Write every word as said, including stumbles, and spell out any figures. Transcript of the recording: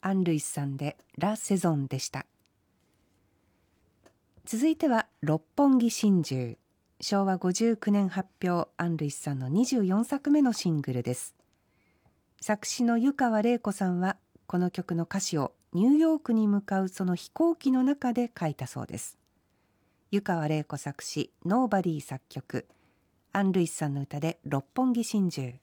アン・ルイスさんでラ・セゾンでした。続いては六本木心中、しょうわごじゅうきゅうねん発表、アン・ルイスさんのにじゅうよんさくめのシングルです。作詞の湯川れい子さんはこの曲の歌詞をニューヨークに向かうその飛行機の中で書いたそうです。湯川れい子作詞、ノーバディ作曲、アン・ルイスさんの歌で六本木心中。